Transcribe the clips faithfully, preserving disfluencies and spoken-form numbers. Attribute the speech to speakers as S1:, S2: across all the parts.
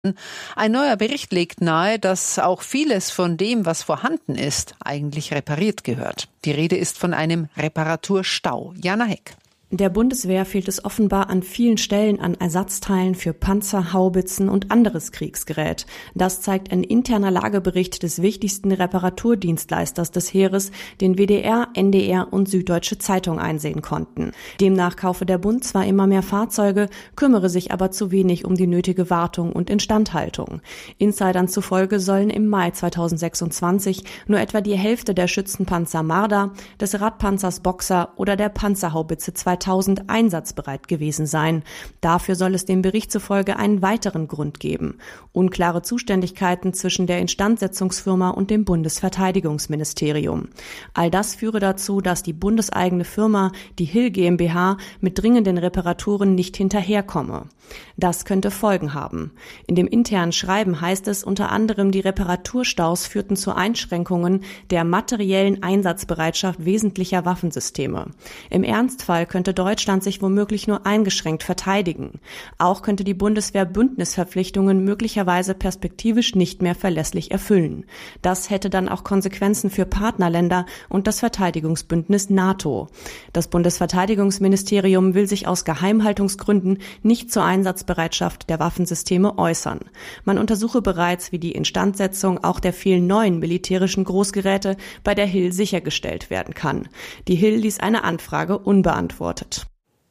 S1: Ein neuer Bericht legt nahe, dass auch vieles von dem, was vorhanden ist, eigentlich repariert gehört. Die Rede ist von einem Reparaturstau. Jana Heck.
S2: Der Bundeswehr fehlt es offenbar an vielen Stellen an Ersatzteilen für Panzer, Haubitzen und anderes Kriegsgerät. Das zeigt ein interner Lagebericht des wichtigsten Reparaturdienstleisters des Heeres, den W D R, N D R und Süddeutsche Zeitung einsehen konnten. Demnach kaufe der Bund zwar immer mehr Fahrzeuge, kümmere sich aber zu wenig um die nötige Wartung und Instandhaltung. Insidern zufolge sollen im Mai zweitausendsechsundzwanzig nur etwa die Hälfte der Schützenpanzer Marder, des Radpanzers Boxer oder der Panzerhaubitze zweitausend einsatzbereit gewesen sein. Dafür soll es dem Bericht zufolge einen weiteren Grund geben: unklare Zuständigkeiten zwischen der Instandsetzungsfirma und dem Bundesverteidigungsministerium. All das führe dazu, dass die bundeseigene Firma, die Hill GmbH, mit dringenden Reparaturen nicht hinterherkomme. Das könnte Folgen haben. In dem internen Schreiben heißt es unter anderem, die Reparaturstaus führten zu Einschränkungen der materiellen Einsatzbereitschaft wesentlicher Waffensysteme. Im Ernstfall könnte Deutschland sich womöglich nur eingeschränkt verteidigen. Auch könnte die Bundeswehr Bündnisverpflichtungen möglicherweise perspektivisch nicht mehr verlässlich erfüllen. Das hätte dann auch Konsequenzen für Partnerländer und das Verteidigungsbündnis NATO. Das Bundesverteidigungsministerium will sich aus Geheimhaltungsgründen nicht zur Einsatzbereitschaft der Waffensysteme äußern. Man untersuche bereits, wie die Instandsetzung auch der vielen neuen militärischen Großgeräte bei der Hill sichergestellt werden kann. Die Hill ließ eine Anfrage unbeantwortet.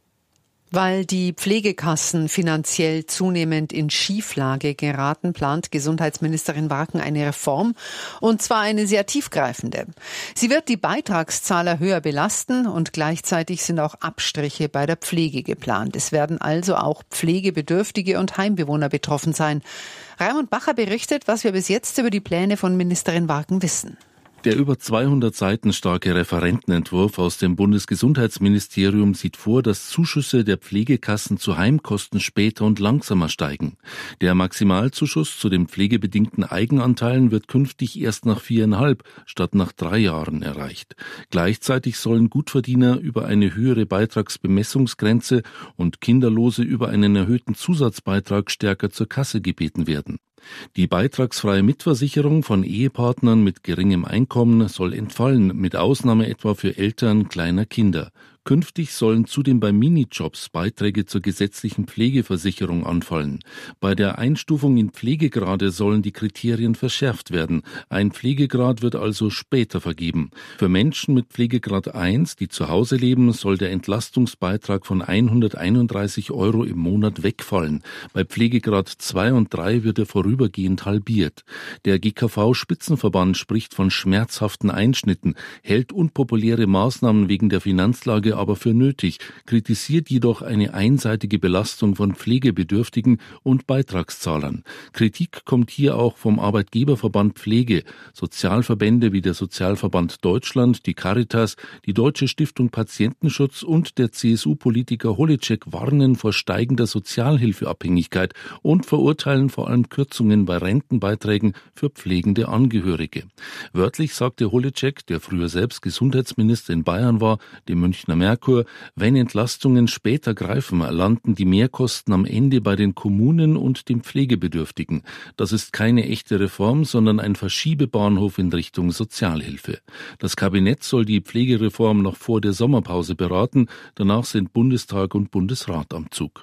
S1: Weil die Pflegekassen finanziell zunehmend in Schieflage geraten, plant Gesundheitsministerin Warken eine Reform, und zwar eine sehr tiefgreifende. Sie wird die Beitragszahler höher belasten und gleichzeitig sind auch Abstriche bei der Pflege geplant. Es werden also auch Pflegebedürftige und Heimbewohner betroffen sein. Raimund Bacher berichtet, was wir bis jetzt über die Pläne von Ministerin Warken wissen.
S3: Der über zweihundert Seiten starke Referentenentwurf aus dem Bundesgesundheitsministerium sieht vor, dass Zuschüsse der Pflegekassen zu Heimkosten später und langsamer steigen. Der Maximalzuschuss zu den pflegebedingten Eigenanteilen wird künftig erst nach viereinhalb statt nach drei Jahren erreicht. Gleichzeitig sollen Gutverdiener über eine höhere Beitragsbemessungsgrenze und Kinderlose über einen erhöhten Zusatzbeitrag stärker zur Kasse gebeten werden. Die beitragsfreie Mitversicherung von Ehepartnern mit geringem Einkommen soll entfallen, mit Ausnahme etwa für Eltern kleiner Kinder. Künftig sollen zudem bei Minijobs Beiträge zur gesetzlichen Pflegeversicherung anfallen. Bei der Einstufung in Pflegegrade sollen die Kriterien verschärft werden. Ein Pflegegrad wird also später vergeben. Für Menschen mit Pflegegrad eins, die zu Hause leben, soll der Entlastungsbeitrag von hunderteinunddreißig Euro im Monat wegfallen. Bei Pflegegrad zwei und drei wird er vorübergehend halbiert. Der G K V-Spitzenverband spricht von schmerzhaften Einschnitten, hält unpopuläre Maßnahmen wegen der Finanzlage aber für nötig, kritisiert jedoch eine einseitige Belastung von Pflegebedürftigen und Beitragszahlern. Kritik kommt hier auch vom Arbeitgeberverband Pflege. Sozialverbände wie der Sozialverband Deutschland, die Caritas, die Deutsche Stiftung Patientenschutz und der C S U-Politiker Holecek warnen vor steigender Sozialhilfeabhängigkeit und verurteilen vor allem Kürzungen bei Rentenbeiträgen für pflegende Angehörige. Wörtlich sagte Holecek, der früher selbst Gesundheitsminister in Bayern war, dem Münchner Merkur, wenn Entlastungen später greifen, landen die Mehrkosten am Ende bei den Kommunen und den Pflegebedürftigen. Das ist keine echte Reform, sondern ein Verschiebebahnhof in Richtung Sozialhilfe. Das Kabinett soll die Pflegereform noch vor der Sommerpause beraten. Danach sind Bundestag und Bundesrat am Zug.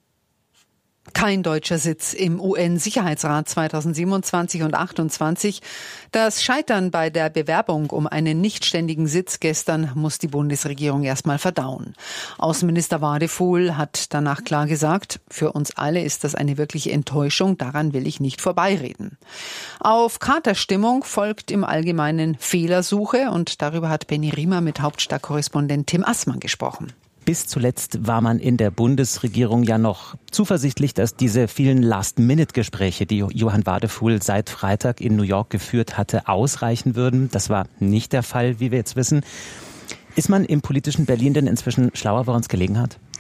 S1: Kein deutscher Sitz im U N-Sicherheitsrat zweitausendsiebenundzwanzig und achtundzwanzig. Das Scheitern bei der Bewerbung um einen nichtständigen Sitz gestern muss die Bundesregierung erstmal verdauen. Außenminister Wadefuhl hat danach klar gesagt, für uns alle ist das eine wirkliche Enttäuschung, daran will ich nicht vorbeireden. Auf Katerstimmung folgt im Allgemeinen Fehlersuche und darüber hat Benny Riemer mit Hauptstadtkorrespondent Tim Assmann gesprochen.
S4: Bis zuletzt war man in der Bundesregierung ja noch zuversichtlich, dass diese vielen Last-Minute-Gespräche, die Johann Wadefuhl seit Freitag in New York geführt hatte, ausreichen würden. Das war nicht der Fall, wie wir jetzt wissen. Ist man im politischen Berlin denn inzwischen schlauer, woran es gelegen hat?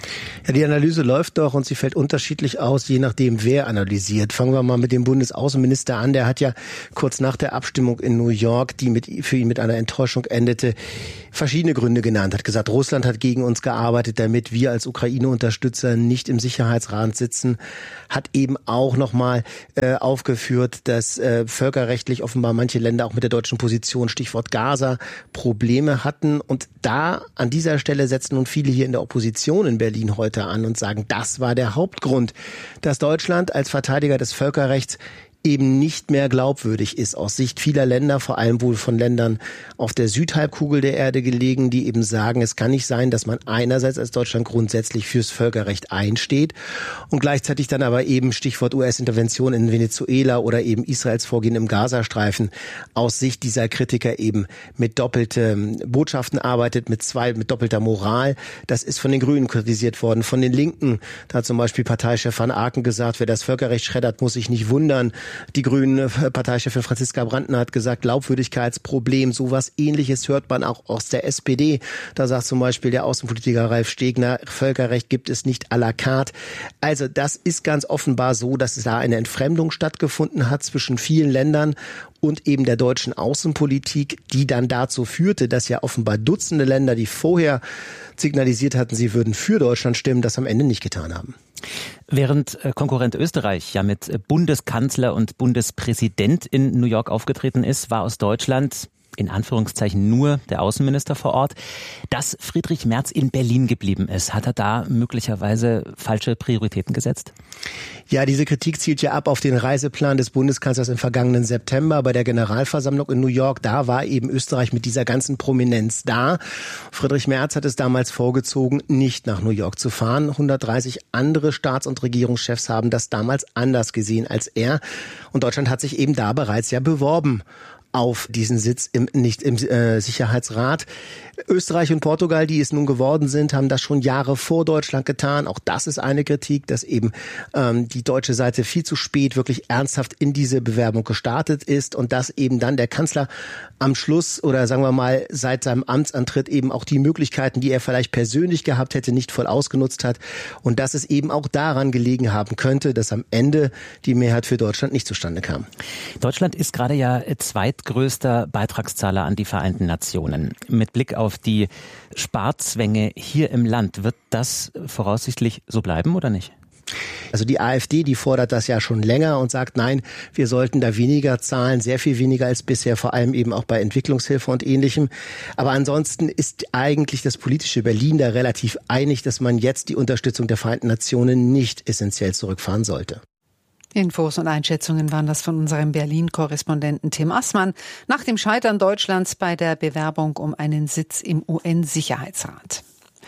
S5: Ja, die Analyse läuft doch und sie fällt unterschiedlich aus, je nachdem, wer analysiert. Fangen wir mal mit dem Bundesaußenminister an. Der hat ja kurz nach der Abstimmung in New York, die mit, für ihn mit einer Enttäuschung endete, verschiedene Gründe genannt. Hat gesagt, Russland hat gegen uns gearbeitet, damit wir als Ukraine-Unterstützer nicht im Sicherheitsrat sitzen. Hat eben auch nochmal äh, aufgeführt, dass äh, völkerrechtlich offenbar manche Länder auch mit der deutschen Position, Stichwort Gaza, Probleme hatten. Und da an dieser Stelle setzen nun viele hier in der Opposition in Berlin heute an und sagen, das war der Hauptgrund, dass Deutschland als Verteidiger des Völkerrechts eben nicht mehr glaubwürdig ist aus Sicht vieler Länder, vor allem wohl von Ländern auf der Südhalbkugel der Erde gelegen, die eben sagen, es kann nicht sein, dass man einerseits als Deutschland grundsätzlich fürs Völkerrecht einsteht und gleichzeitig dann aber eben Stichwort U S-Intervention in Venezuela oder eben Israels Vorgehen im Gazastreifen aus Sicht dieser Kritiker eben mit doppelten Botschaften arbeitet, mit zwei, mit doppelter Moral. Das ist von den Grünen kritisiert worden, von den Linken. Da hat zum Beispiel Parteichef Van Aken gesagt, wer das Völkerrecht schreddert, muss sich nicht wundern. Die Grünen Parteichefin Franziska Brandner hat gesagt, Glaubwürdigkeitsproblem, sowas Ähnliches hört man auch aus der S P D. Da sagt zum Beispiel der Außenpolitiker Ralf Stegner, Völkerrecht gibt es nicht à la carte. Also das ist ganz offenbar so, dass es da eine Entfremdung stattgefunden hat zwischen vielen Ländern und eben der deutschen Außenpolitik, die dann dazu führte, dass ja offenbar Dutzende Länder, die vorher signalisiert hatten, sie würden für Deutschland stimmen, das am Ende nicht getan haben.
S4: Während Konkurrent Österreich ja mit Bundeskanzler und Bundespräsident in New York aufgetreten ist, war aus Deutschland in Anführungszeichen nur der Außenminister vor Ort. Dass Friedrich Merz in Berlin geblieben ist, hat er da möglicherweise falsche Prioritäten gesetzt?
S5: Ja, diese Kritik zielt ja ab auf den Reiseplan des Bundeskanzlers im vergangenen September bei der Generalversammlung in New York. Da war eben Österreich mit dieser ganzen Prominenz da. Friedrich Merz hat es damals vorgezogen, nicht nach New York zu fahren. hundertdreißig andere Staats- und Regierungschefs haben das damals anders gesehen als er. Und Deutschland hat sich eben da bereits ja beworben auf diesen Sitz im nicht im äh, Sicherheitsrat. Österreich und Portugal, die es nun geworden sind, haben das schon Jahre vor Deutschland getan. Auch das ist eine Kritik, dass eben ähm, die deutsche Seite viel zu spät wirklich ernsthaft in diese Bewerbung gestartet ist und dass eben dann der Kanzler am Schluss oder sagen wir mal seit seinem Amtsantritt eben auch die Möglichkeiten, die er vielleicht persönlich gehabt hätte, nicht voll ausgenutzt hat und dass es eben auch daran gelegen haben könnte, dass am Ende die Mehrheit für Deutschland nicht zustande kam.
S4: Deutschland ist gerade ja zweitgrößter Beitragszahler an die Vereinten Nationen. Mit Blick auf die Sparzwänge hier im Land, wird das voraussichtlich so bleiben oder nicht?
S5: Also die AfD, die fordert das ja schon länger und sagt, nein, wir sollten da weniger zahlen, sehr viel weniger als bisher, vor allem eben auch bei Entwicklungshilfe und Ähnlichem. Aber ansonsten ist eigentlich das politische Berlin da relativ einig, dass man jetzt die Unterstützung der Vereinten Nationen nicht essentiell zurückfahren sollte.
S1: Infos und Einschätzungen waren das von unserem Berlin-Korrespondenten Tim Assmann nach dem Scheitern Deutschlands bei der Bewerbung um einen Sitz im U N-Sicherheitsrat.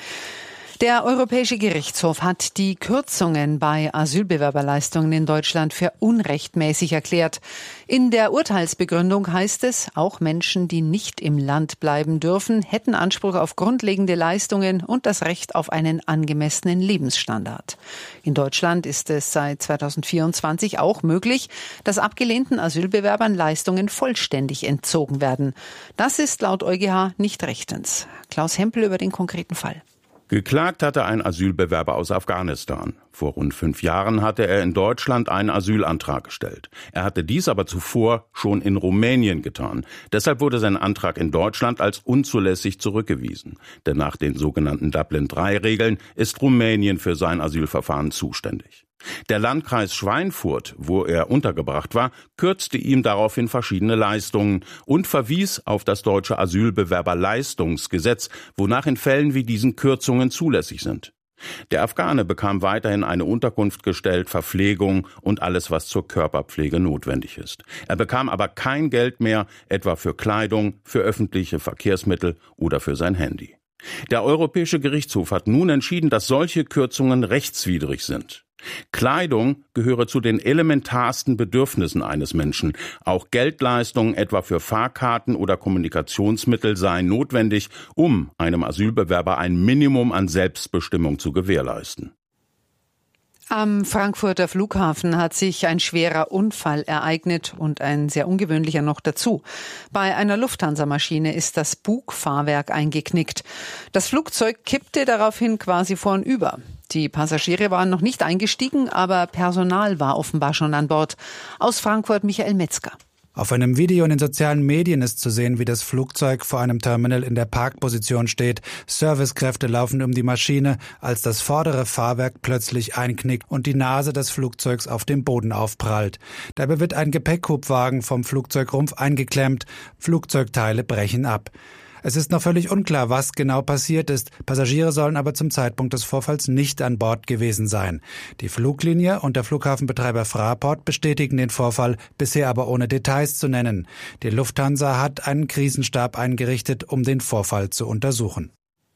S1: Der Europäische Gerichtshof hat die Kürzungen bei Asylbewerberleistungen in Deutschland für unrechtmäßig erklärt. In der Urteilsbegründung heißt es, auch Menschen, die nicht im Land bleiben dürfen, hätten Anspruch auf grundlegende Leistungen und das Recht auf einen angemessenen Lebensstandard. In Deutschland ist es seit zweitausendvierundzwanzig auch möglich, dass abgelehnten Asylbewerbern Leistungen vollständig entzogen werden. Das ist laut EuGH nicht rechtens. Klaus Hempel über den konkreten Fall.
S6: Geklagt hatte ein Asylbewerber aus Afghanistan. Vor rund fünf Jahren hatte er in Deutschland einen Asylantrag gestellt. Er hatte dies aber zuvor schon in Rumänien getan. Deshalb wurde sein Antrag in Deutschland als unzulässig zurückgewiesen. Denn nach den sogenannten Dublin drei Regeln ist Rumänien für sein Asylverfahren zuständig. Der Landkreis Schweinfurt, wo er untergebracht war, kürzte ihm daraufhin verschiedene Leistungen und verwies auf das deutsche Asylbewerberleistungsgesetz, wonach in Fällen wie diesen Kürzungen zulässig sind. Der Afghane bekam weiterhin eine Unterkunft gestellt, Verpflegung und alles, was zur Körperpflege notwendig ist. Er bekam aber kein Geld mehr, etwa für Kleidung, für öffentliche Verkehrsmittel oder für sein Handy. Der Europäische Gerichtshof hat nun entschieden, dass solche Kürzungen rechtswidrig sind. Kleidung gehöre zu den elementarsten Bedürfnissen eines Menschen. Auch Geldleistungen etwa für Fahrkarten oder Kommunikationsmittel seien notwendig, um einem Asylbewerber ein Minimum an Selbstbestimmung zu gewährleisten.
S1: Am Frankfurter Flughafen hat sich ein schwerer Unfall ereignet und ein sehr ungewöhnlicher noch dazu. Bei einer Lufthansa-Maschine ist das Bugfahrwerk eingeknickt. Das Flugzeug kippte daraufhin quasi vornüber. Die Passagiere waren noch nicht eingestiegen, aber Personal war offenbar schon an Bord. Aus Frankfurt Michael Metzger.
S7: Auf einem Video in den sozialen Medien ist zu sehen, wie das Flugzeug vor einem Terminal in der Parkposition steht. Servicekräfte laufen um die Maschine, als das vordere Fahrwerk plötzlich einknickt und die Nase des Flugzeugs auf dem Boden aufprallt. Dabei wird ein Gepäckhubwagen vom Flugzeugrumpf eingeklemmt. Flugzeugteile brechen ab. Es ist noch völlig unklar, was genau passiert ist. Passagiere sollen aber zum Zeitpunkt des Vorfalls nicht an Bord gewesen sein. Die Fluglinie und der Flughafenbetreiber Fraport bestätigen den Vorfall, bisher aber ohne Details zu nennen. Die Lufthansa hat einen Krisenstab eingerichtet, um den Vorfall zu untersuchen.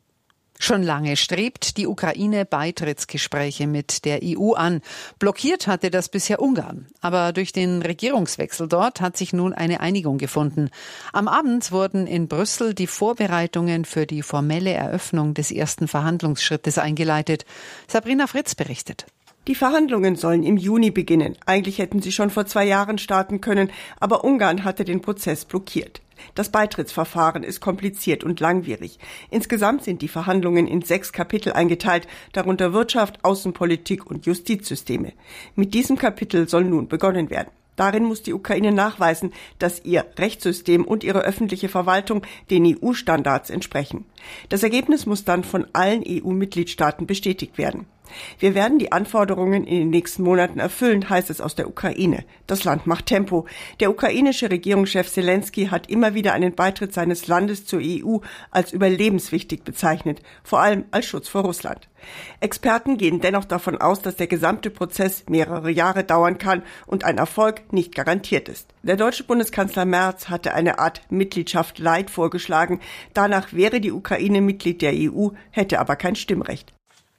S1: Schon lange strebt die Ukraine Beitrittsgespräche mit der E U an. Blockiert hatte das bisher Ungarn. Aber durch den Regierungswechsel dort hat sich nun eine Einigung gefunden. Am Abend wurden in Brüssel die Vorbereitungen für die formelle Eröffnung des ersten Verhandlungsschrittes eingeleitet. Sabrina Fritz berichtet.
S8: Die Verhandlungen sollen im Juni beginnen. Eigentlich hätten sie schon vor zwei Jahren starten können, aber Ungarn hatte den Prozess blockiert. Das Beitrittsverfahren ist kompliziert und langwierig. Insgesamt sind die Verhandlungen in sechs Kapitel eingeteilt, darunter Wirtschaft, Außenpolitik und Justizsysteme. Mit diesem Kapitel soll nun begonnen werden. Darin muss die Ukraine nachweisen, dass ihr Rechtssystem und ihre öffentliche Verwaltung den E U-Standards entsprechen. Das Ergebnis muss dann von allen E U-Mitgliedstaaten bestätigt werden. Wir werden die Anforderungen in den nächsten Monaten erfüllen, heißt es aus der Ukraine. Das Land macht Tempo. Der ukrainische Regierungschef Selensky hat immer wieder einen Beitritt seines Landes zur E U als überlebenswichtig bezeichnet, vor allem als Schutz vor Russland. Experten gehen dennoch davon aus, dass der gesamte Prozess mehrere Jahre dauern kann und ein Erfolg nicht garantiert ist. Der deutsche Bundeskanzler Merz hatte eine Art Mitgliedschaft Light vorgeschlagen. Danach wäre die Ukraine Mitglied der E U, hätte aber kein Stimmrecht.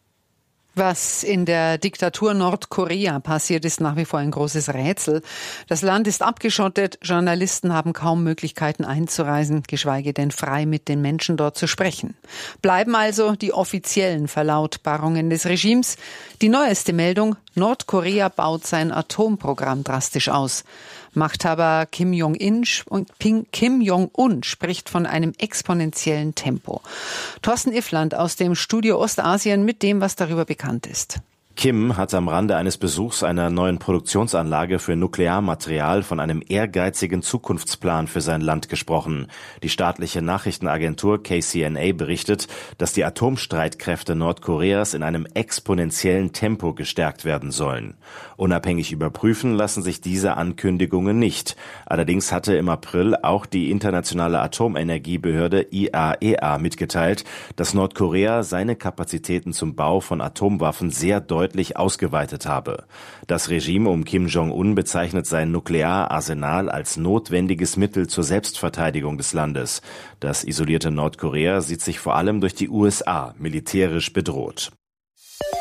S1: Was in der Diktatur Nordkorea passiert, ist nach wie vor ein großes Rätsel. Das Land ist abgeschottet, Journalisten haben kaum Möglichkeiten einzureisen, geschweige denn frei mit den Menschen dort zu sprechen. Bleiben also die offiziellen Verlautbarungen des Regimes. Die neueste Meldung: Nordkorea baut sein Atomprogramm drastisch aus. Machthaber Kim Jong-un Kim Jong-un spricht von einem exponentiellen Tempo. Thorsten Iffland aus dem Studio Ostasien mit dem, was darüber bekannt ist.
S9: Kim hat am Rande eines Besuchs einer neuen Produktionsanlage für Nuklearmaterial von einem ehrgeizigen Zukunftsplan für sein Land gesprochen. Die staatliche Nachrichtenagentur K C N A berichtet, dass die Atomstreitkräfte Nordkoreas in einem exponentiellen Tempo gestärkt werden sollen. Unabhängig überprüfen lassen sich diese Ankündigungen nicht. Allerdings hatte im April auch die internationale Atomenergiebehörde I A E A mitgeteilt, dass Nordkorea seine Kapazitäten zum Bau von Atomwaffen sehr deutlich ausgeweitet habe. Das Regime um Kim Jong-un bezeichnet sein Nukleararsenal als notwendiges Mittel zur Selbstverteidigung des Landes. Das isolierte Nordkorea sieht sich vor allem durch die U S A militärisch bedroht.